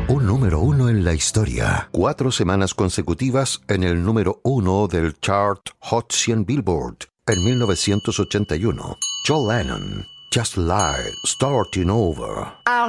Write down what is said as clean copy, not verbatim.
Un número uno en la historia. 4 semanas consecutivas en el número 1 del chart Hot 100 Billboard. En 1981, John Lennon, Just Like Starting Over.